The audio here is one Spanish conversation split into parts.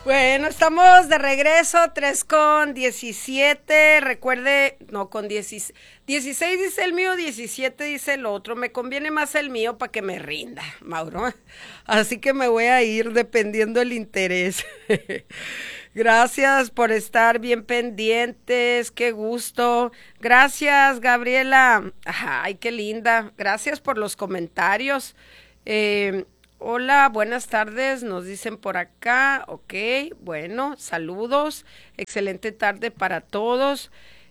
Bueno, estamos de regreso, 3:17. Recuerde, no, con 16 dice el mío, 17 dice el otro. Me conviene más el mío para que me rinda, Mauro. Así que me voy a ir dependiendo el interés. Gracias por estar bien pendientes, qué gusto. Gracias, Gabriela. Ay, qué linda. Gracias por los comentarios. Hola, buenas tardes, nos dicen por acá. Ok, bueno, saludos. Excelente tarde para todos.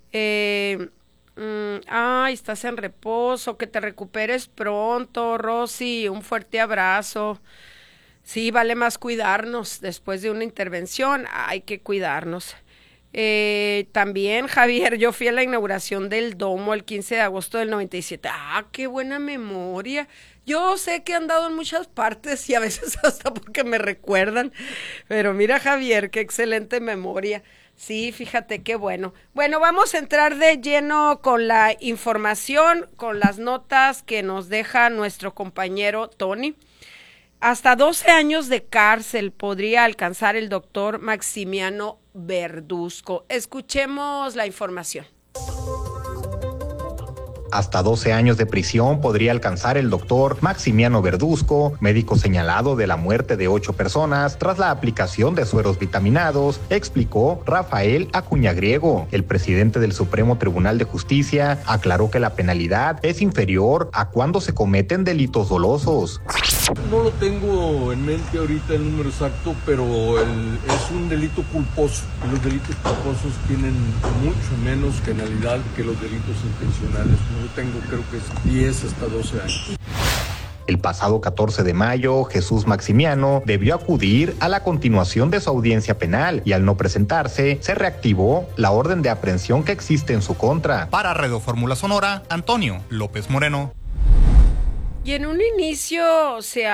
Estás en reposo, que te recuperes pronto, Rosy. Un fuerte abrazo. Sí, vale más cuidarnos después de una intervención, hay que cuidarnos. También, Javier, yo fui a la inauguración del Domo el 15 de agosto del 97. Qué buena memoria. Yo sé que han dado en muchas partes y a veces hasta porque me recuerdan, pero mira, Javier, qué excelente memoria. Sí, fíjate qué bueno. Bueno, vamos a entrar de lleno con la información, con las notas que nos deja nuestro compañero Tony. Hasta 12 años de cárcel podría alcanzar el doctor Maximiano Verduzco. Escuchemos la información. Hasta 12 años de prisión podría alcanzar el doctor Maximiano Verduzco, médico señalado de la muerte de 8 personas tras la aplicación de sueros vitaminados, explicó Rafael Acuña Griego. El presidente del Supremo Tribunal de Justicia aclaró que la penalidad es inferior a cuando se cometen delitos dolosos. No lo tengo en mente ahorita el número exacto, pero es un delito culposo. Y los delitos culposos tienen mucho menos penalidad que los delitos intencionales. No tengo, creo que es 10 hasta 12 años. El pasado 14 de mayo, Jesús Maximiano debió acudir a la continuación de su audiencia penal y al no presentarse, se reactivó la orden de aprehensión que existe en su contra. Para Radio Fórmula Sonora, Antonio López Moreno. Y en un inicio se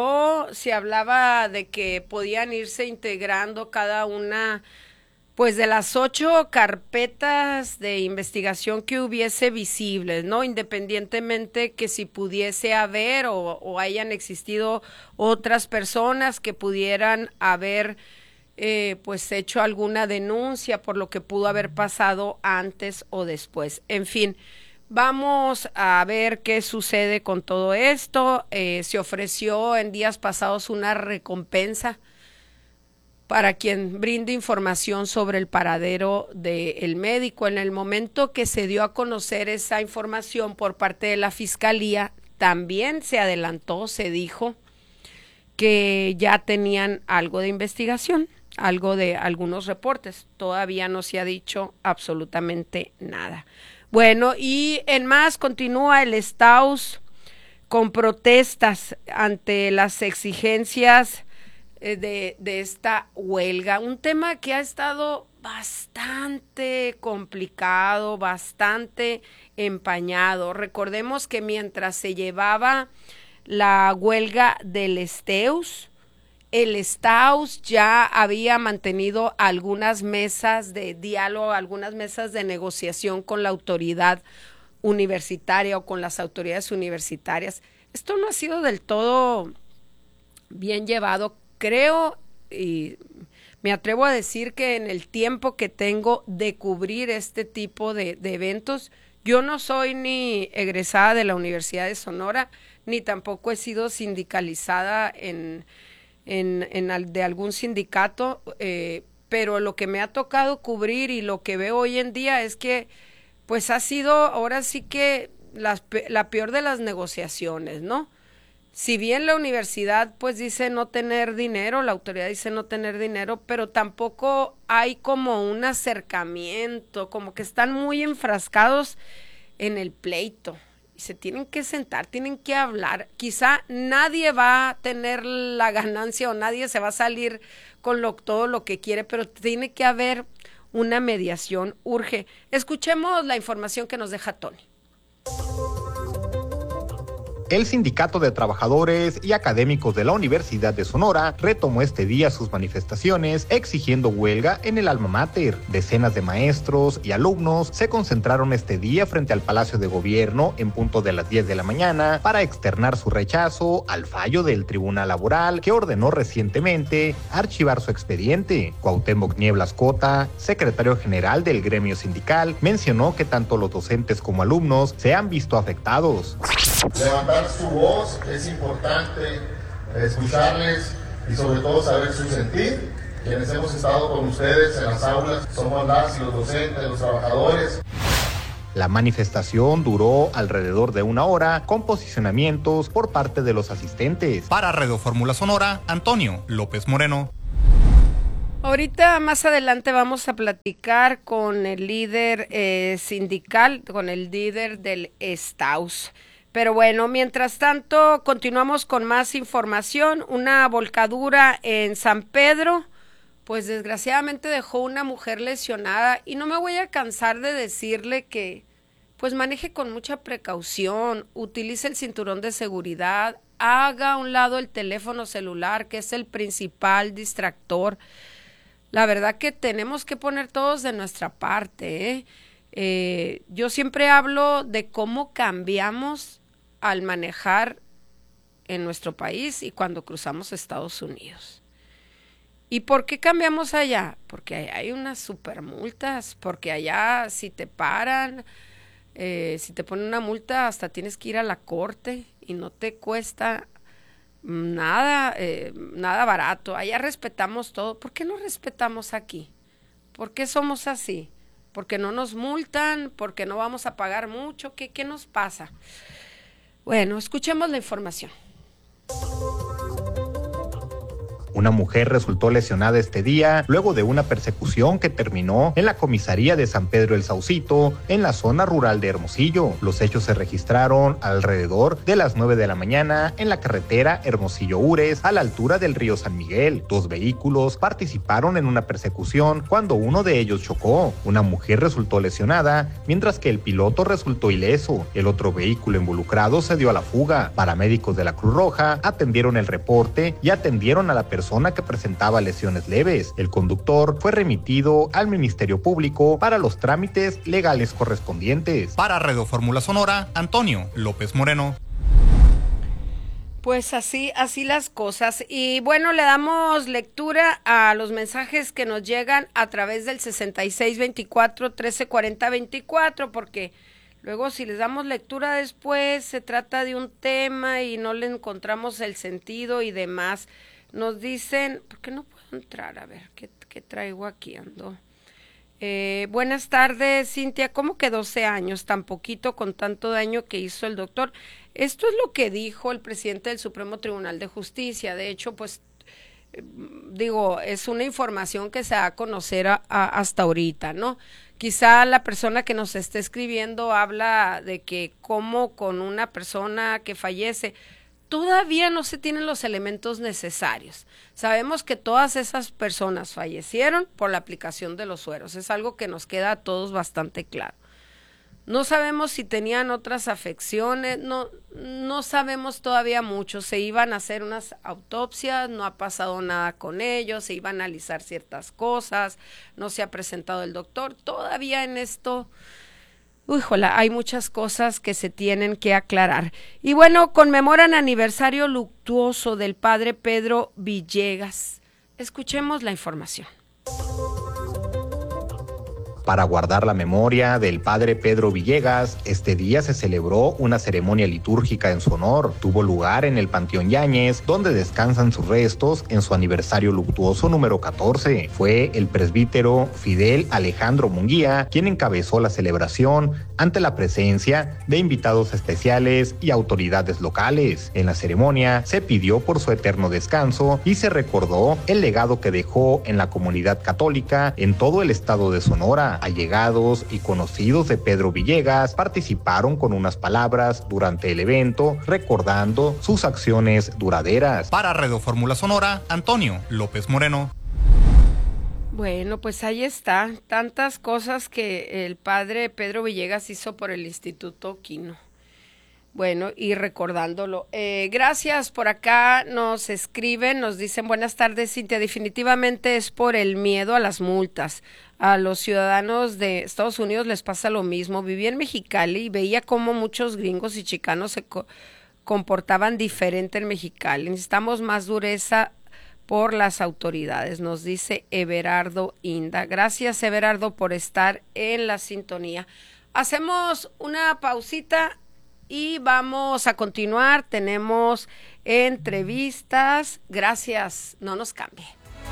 hablaba de que podían irse integrando cada una, pues de las 8 carpetas de investigación que hubiese visibles, ¿no? Independientemente que si pudiese haber o hayan existido otras personas que pudieran haber pues hecho alguna denuncia por lo que pudo haber pasado antes o después. En fin. Vamos a ver qué sucede con todo esto. Se ofreció en días pasados una recompensa para quien brinde información sobre el paradero del médico. En el momento que se dio a conocer esa información por parte de la Fiscalía, también se adelantó, se dijo que ya tenían algo de investigación, algo de algunos reportes. Todavía no se ha dicho absolutamente nada. Bueno, y en más continúa el Staus con protestas ante las exigencias de esta huelga. Un tema que ha estado bastante complicado, bastante empañado. Recordemos que mientras se llevaba la huelga del Staus, el Staus ya había mantenido algunas mesas de diálogo, algunas mesas de negociación con la autoridad universitaria o con las autoridades universitarias. Esto no ha sido del todo bien llevado, creo, y me atrevo a decir que en el tiempo que tengo de cubrir este tipo de eventos, yo no soy ni egresada de la Universidad de Sonora, ni tampoco he sido sindicalizada de algún sindicato, pero lo que me ha tocado cubrir y lo que veo hoy en día es que pues ha sido ahora sí que la peor de las negociaciones, ¿no? Si bien la universidad pues dice no tener dinero, la autoridad dice no tener dinero, pero tampoco hay como un acercamiento, como que están muy enfrascados en el pleito. Se tienen que sentar, tienen que hablar. Quizá nadie va a tener la ganancia o nadie se va a salir con todo lo que quiere, pero tiene que haber una mediación, urge. Escuchemos la información que nos deja Tony. El Sindicato de Trabajadores y Académicos de la Universidad de Sonora retomó este día sus manifestaciones exigiendo huelga en el alma mater. Decenas de maestros y alumnos se concentraron este día frente al Palacio de Gobierno en punto de las 10 de la mañana para externar su rechazo al fallo del Tribunal Laboral que ordenó recientemente archivar su expediente. Cuauhtémoc Nieblas Cota, secretario general del gremio sindical, mencionó que tanto los docentes como alumnos se han visto afectados. Levantar su voz es importante, escucharles y sobre todo saber su sentir. Quienes hemos estado con ustedes en las aulas somos las y los docentes, los trabajadores. La manifestación duró alrededor de 1 hora con posicionamientos por parte de los asistentes. Para Radio Fórmula Sonora, Antonio López Moreno. Ahorita más adelante vamos a platicar con el líder sindical, con el líder del Staus. Pero bueno, mientras tanto continuamos con más información. Una volcadura en San Pedro, pues desgraciadamente dejó una mujer lesionada y no me voy a cansar de decirle que pues maneje con mucha precaución, utilice el cinturón de seguridad, haga a un lado el teléfono celular que es el principal distractor. La verdad que tenemos que poner todos de nuestra parte, yo siempre hablo de cómo cambiamos al manejar en nuestro país y cuando cruzamos Estados Unidos. ¿Y por qué cambiamos allá? Porque allá hay unas supermultas, porque allá si te paran, si te ponen una multa hasta tienes que ir a la corte y no te cuesta nada, nada barato. Allá respetamos todo. ¿Por qué no respetamos aquí? ¿Por qué somos así? ¿Porque no nos multan? ¿Porque no vamos a pagar mucho? ¿Qué nos pasa? Bueno, escuchemos la información. Una mujer resultó lesionada este día luego de una persecución que terminó en la comisaría de San Pedro el Saucito, en la zona rural de Hermosillo. Los hechos se registraron alrededor de las 9 de la mañana en la carretera Hermosillo-Ures, a la altura del río San Miguel. 2 vehículos participaron en una persecución cuando uno de ellos chocó. Una mujer resultó lesionada, mientras que el piloto resultó ileso. El otro vehículo involucrado se dio a la fuga. Paramédicos de la Cruz Roja atendieron el reporte y atendieron a la persona que presentaba lesiones leves. El conductor fue remitido al Ministerio Público para los trámites legales correspondientes. Para Radio Fórmula Sonora, Antonio López Moreno. Pues así las cosas. Y bueno, le damos lectura a los mensajes que nos llegan a través del 6624-1340-24, porque luego si les damos lectura después se trata de un tema y no le encontramos el sentido y demás. Nos dicen, ¿por qué no puedo entrar? A ver, ¿qué traigo aquí? Ando. Buenas tardes, Cintia. ¿Cómo que 12 años? Tan poquito con tanto daño que hizo el doctor. Esto es lo que dijo el presidente del Supremo Tribunal de Justicia. De hecho, pues, es una información que se da a conocer hasta ahorita, ¿no? Quizá la persona que nos esté escribiendo habla de que como con una persona que fallece, todavía no se tienen los elementos necesarios. Sabemos que todas esas personas fallecieron por la aplicación de los sueros. Es algo que nos queda a todos bastante claro. No sabemos si tenían otras afecciones, no sabemos todavía mucho. Se iban a hacer unas autopsias, no ha pasado nada con ellos, se iba a analizar ciertas cosas, no se ha presentado el doctor. Todavía en esto, hay muchas cosas que se tienen que aclarar. Y bueno, conmemoran aniversario luctuoso del padre Pedro Villegas. Escuchemos la información. Para guardar la memoria del padre Pedro Villegas, este día se celebró una ceremonia litúrgica en su honor. Tuvo lugar en el Panteón Yáñez, donde descansan sus restos en su aniversario luctuoso número 14. Fue el presbítero Fidel Alejandro Munguía quien encabezó la celebración ante la presencia de invitados especiales y autoridades locales. En la ceremonia se pidió por su eterno descanso y se recordó el legado que dejó en la comunidad católica en todo el estado de Sonora. Allegados y conocidos de Pedro Villegas participaron con unas palabras durante el evento, recordando sus acciones duraderas. Para Radio Fórmula Sonora, Antonio López Moreno. Bueno, pues ahí está, tantas cosas que el padre Pedro Villegas hizo por el Instituto Quino. Bueno, y recordándolo. Gracias, por acá nos escriben, nos dicen, buenas tardes, Cintia, definitivamente es por el miedo a las multas. A los ciudadanos de Estados Unidos les pasa lo mismo. Viví en Mexicali y veía cómo muchos gringos y chicanos se comportaban diferente en Mexicali. Necesitamos más dureza por las autoridades, nos dice Everardo Inda. Gracias, Everardo, por estar en la sintonía. Hacemos una pausita y vamos a continuar. Tenemos entrevistas. Gracias, no nos cambie.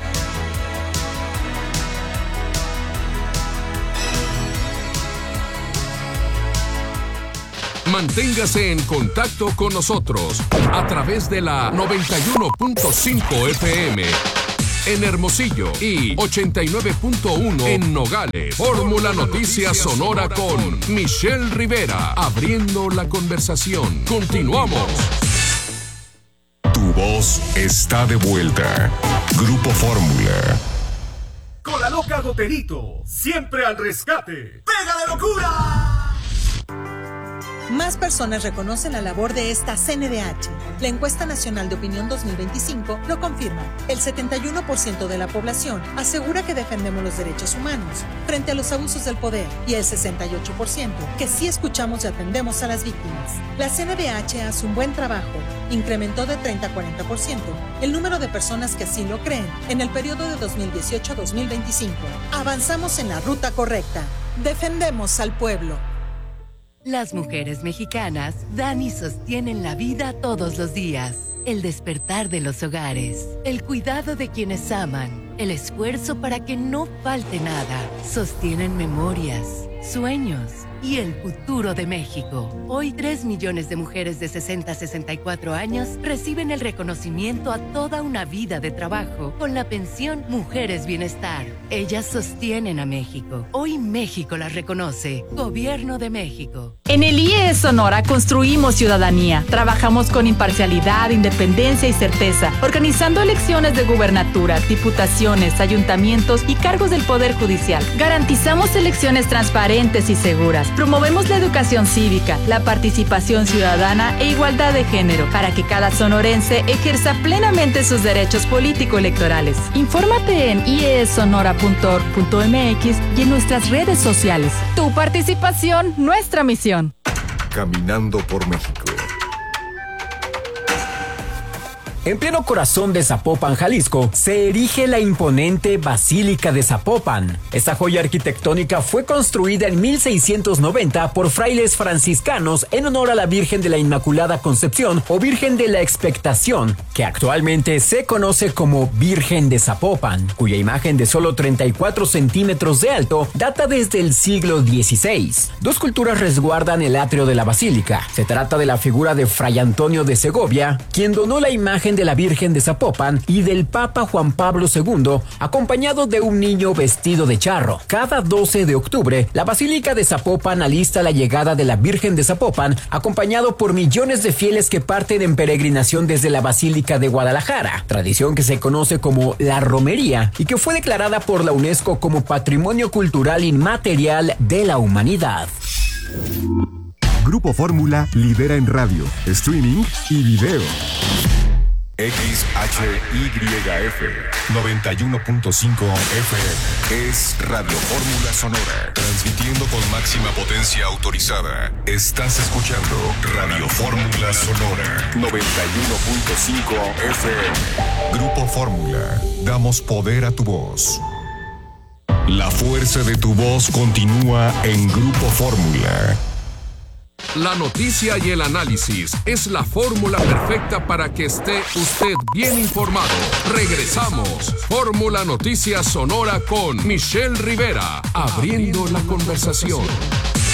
Manténgase en contacto con nosotros a través de la 91.5 FM en Hermosillo y 89.1 en Nogales. Fórmula Noticias Sonora con Michelle Rivera, abriendo la conversación. Continuamos. Tu voz está de vuelta. Grupo Fórmula. Con la loca Goterito, siempre al rescate. ¡Pega de locura! Más personas reconocen la labor de esta CNDH. La encuesta nacional de opinión 2025 lo confirma. El 71% de la población asegura que defendemos los derechos humanos frente a los abusos del poder y el 68% que sí escuchamos y atendemos a las víctimas. La CNDH hace un buen trabajo. Incrementó de 30 a 40% el número de personas que así lo creen en el periodo de 2018 a 2025. Avanzamos en la ruta correcta. Defendemos al pueblo. Las mujeres mexicanas dan y sostienen la vida todos los días. El despertar de los hogares, el cuidado de quienes aman, el esfuerzo para que no falte nada. Sostienen memorias, sueños y el futuro de México. Hoy 3 millones de mujeres de 60 a 64 años reciben el reconocimiento a toda una vida de trabajo con la pensión Mujeres Bienestar. Ellas sostienen a México. Hoy México las reconoce. Gobierno de México. En el IES Sonora construimos ciudadanía. Trabajamos con imparcialidad, independencia y certeza, organizando elecciones de gubernatura, diputaciones, ayuntamientos y cargos del Poder Judicial. Garantizamos elecciones transparentes y seguras. Promovemos la educación cívica, la participación ciudadana e igualdad de género para que cada sonorense ejerza plenamente sus derechos político-electorales. Infórmate en iesonora.org.mx y en nuestras redes sociales. Tu participación, nuestra misión. Caminando por México. En pleno corazón de Zapopan, Jalisco, se erige la imponente Basílica de Zapopan. Esta joya arquitectónica fue construida en 1690 por frailes franciscanos en honor a la Virgen de la Inmaculada Concepción o Virgen de la Expectación, que actualmente se conoce como Virgen de Zapopan, cuya imagen de solo 34 centímetros de alto data desde el siglo XVI. Dos culturas resguardan el atrio de la basílica. Se trata de la figura de Fray Antonio de Segovia, quien donó la imagen de la Virgen de Zapopan, y del Papa Juan Pablo II, acompañado de un niño vestido de charro. Cada 12 de octubre, la Basílica de Zapopan alista la llegada de la Virgen de Zapopan, acompañado por millones de fieles que parten en peregrinación desde la Basílica de Guadalajara, tradición que se conoce como la romería y que fue declarada por la UNESCO como Patrimonio Cultural Inmaterial de la Humanidad. Grupo Fórmula lidera en radio, streaming y video. XHYF 91.5 FM es Radio Fórmula Sonora, transmitiendo con máxima potencia autorizada. Estás escuchando Radio Fórmula Sonora 91.5 FM. Grupo Fórmula, damos poder a tu voz. La fuerza de tu voz continúa en Grupo Fórmula. La noticia y el análisis es la fórmula perfecta para que esté usted bien informado. Regresamos. Fórmula Noticias Sonora con Michelle Rivera, abriendo la conversación.